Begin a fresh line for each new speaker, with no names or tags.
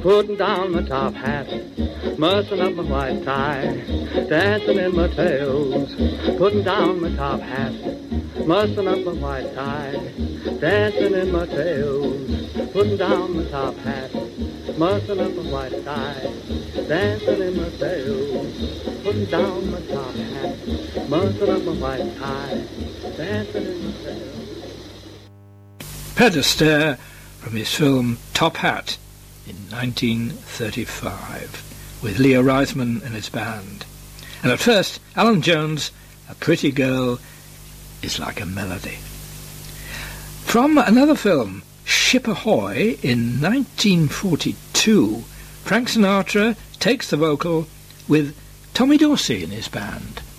putting down my top hat, mussing up my white tie, dancing in my tails, putting down my top hat, mussing up my white tie, dancing in my tails, putting down my top hat, mussing up my white tie, dancing in my tails, putting down my top hat, mussing up my white tie, dancing in my tails.
Fred Astaire from his film Top Hat in 1935 with Leo Reisman and his band. And at first, Alan Jones, A Pretty Girl is Like a Melody. From another film, Ship Ahoy in 1942, Frank Sinatra takes the vocal with Tommy Dorsey in his band.